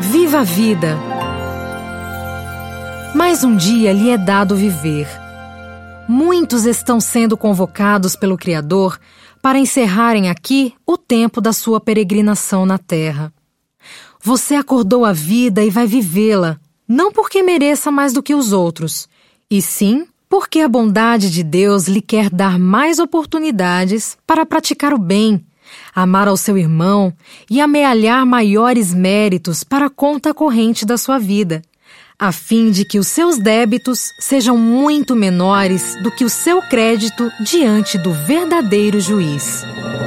Viva a vida! Mais um dia lhe é dado viver. Muitos estão sendo convocados pelo Criador para encerrarem aqui o tempo da sua peregrinação na Terra. Você acordou a vida e vai vivê-la, não porque mereça mais do que os outros, e sim porque a bondade de Deus lhe quer dar mais oportunidades para praticar o bem, amar ao seu irmão e amealhar maiores méritos para a conta corrente da sua vida, a fim de que os seus débitos sejam muito menores do que o seu crédito diante do verdadeiro juiz.